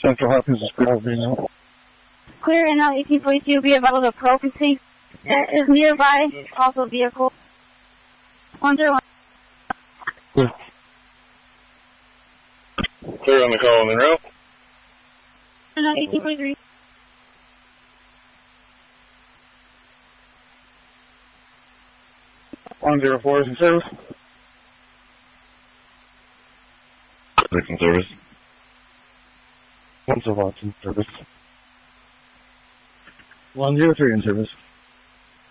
Central Hopkins is clear now. Clear and now 1842 be about the Proficiency. There is nearby also vehicle. 101. Clear on the call in route. 1843. .104 is in service. 6 in service. 1 Savant's in service. 103 in service.